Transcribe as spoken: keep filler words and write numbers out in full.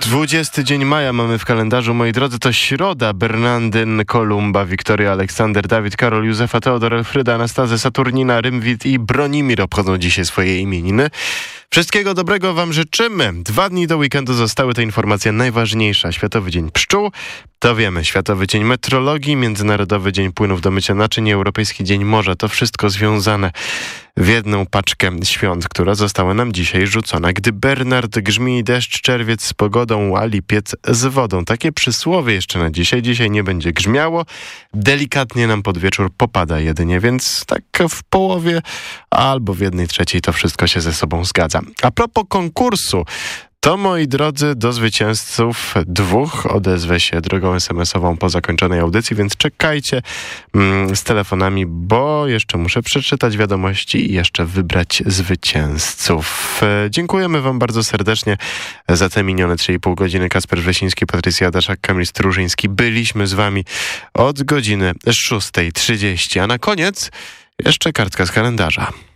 dwudziesty dzień maja mamy w kalendarzu, moi drodzy, to środa. Bernardyn, Kolumba, Wiktoria, Aleksander, Dawid, Karol, Józefa, Teodor, Elfryda, Anastazy, Saturnina, Rymwid i Bronimir obchodzą dzisiaj swoje imieniny. Wszystkiego dobrego wam życzymy. Dwa dni do weekendu zostały, to informacja najważniejsza. Światowy Dzień Pszczół, to wiemy. Światowy Dzień Metrologii, Międzynarodowy Dzień Płynów do mycia naczyń, Europejski Dzień Morza. To wszystko związane w jedną paczkę świąt, która została nam dzisiaj rzucona. Gdy Bernard grzmi, deszcz, czerwiec z pogodą, a lipiec z wodą. Takie przysłowie jeszcze na dzisiaj. Dzisiaj nie będzie grzmiało. Delikatnie nam pod wieczór popada jedynie, więc tak w połowie albo w jednej trzeciej to wszystko się ze sobą zgadza. A propos konkursu, to, moi drodzy, do zwycięzców dwóch odezwę się drogą es em esową po zakończonej audycji, więc czekajcie mm, z telefonami, bo jeszcze muszę przeczytać wiadomości i jeszcze wybrać zwycięzców. E, dziękujemy wam bardzo serdecznie za te minione trzy i pół godziny. Kasper Wlesiński, Patrycja Daszak, Kamil Strużyński. Byliśmy z wami od godziny szósta trzydzieści, a na koniec jeszcze kartka z kalendarza.